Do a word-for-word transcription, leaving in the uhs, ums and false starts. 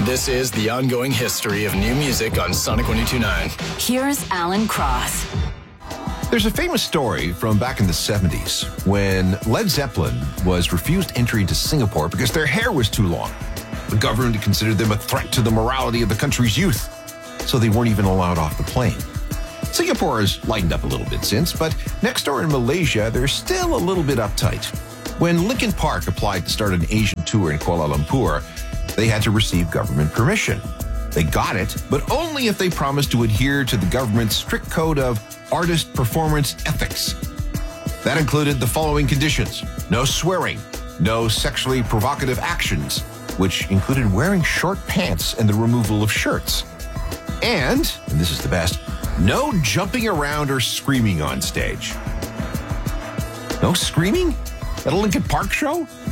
This is the ongoing history of new music on Sonic one oh two point nine. Here's Alan Cross. There's a famous story from back in the seventies when Led Zeppelin was refused entry into Singapore because their hair was too long. The government considered them a threat to the morality of the country's youth, so they weren't even allowed off the plane. Singapore has lightened up a little bit since, but next door in Malaysia, they're still a little bit uptight. When Linkin Park applied to start an Asian tour in Kuala Lumpur, they had to receive government permission. They got it, but only if they promised to adhere to the government's strict code of artist performance ethics. That included the following conditions: no swearing, no sexually provocative actions, which included wearing short pants and the removal of shirts. And, and this is the best, no jumping around or screaming on stage. No screaming? At a Linkin Park show?